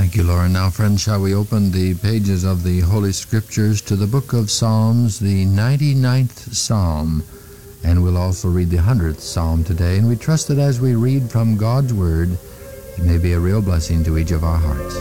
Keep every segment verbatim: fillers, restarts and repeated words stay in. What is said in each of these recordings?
Thank you, Lord. Now, friends, shall we open the pages of the Holy Scriptures to the book of Psalms, the ninety-ninth Psalm, and we'll also read the hundredth Psalm today. And we trust that as we read from God's Word, it may be a real blessing to each of our hearts.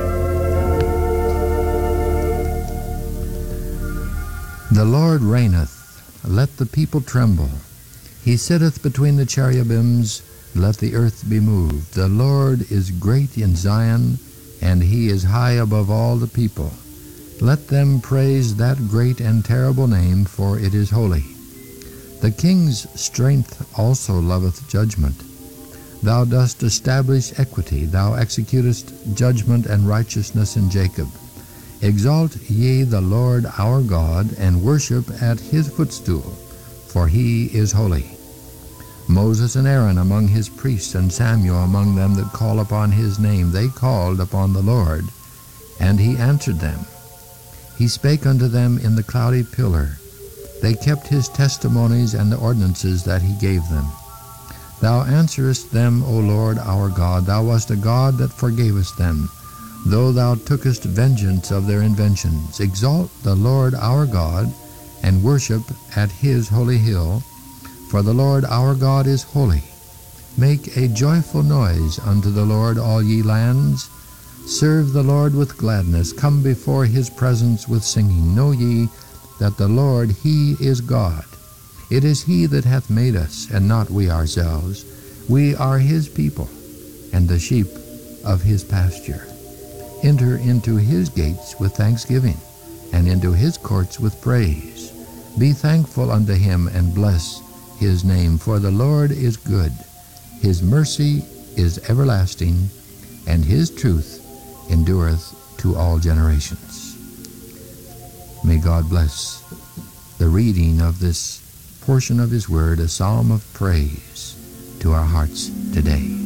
The Lord reigneth, let the people tremble. He sitteth between the cherubims, let the earth be moved. The Lord is great in Zion, and he is high above all the people. Let them praise that great and terrible name, for it is holy. The king's strength also loveth judgment. Thou dost establish equity, thou executest judgment and righteousness in Jacob. Exalt ye the Lord our God, and worship at his footstool, for he is holy. Moses and Aaron among his priests, and Samuel among them that call upon his name, they called upon the Lord, and he answered them. He spake unto them in the cloudy pillar. They kept his testimonies and the ordinances that he gave them. Thou answerest them, O Lord our God. Thou wast a God that forgavest them, though thou tookest vengeance of their inventions. Exalt the Lord our God, and worship at his holy hill, for the Lord our God is holy. Make a joyful noise unto the Lord, all ye lands. Serve the Lord with gladness. Come before his presence with singing. Know ye that the Lord, he is God. It is he that hath made us, and not we ourselves. We are his people, and the sheep of his pasture. Enter into his gates with thanksgiving, and into his courts with praise. Be thankful unto him, and bless his name, for the Lord is good. His mercy is everlasting, and his truth endureth to all generations. May God bless the reading of this portion of his word, a psalm of praise to our hearts today.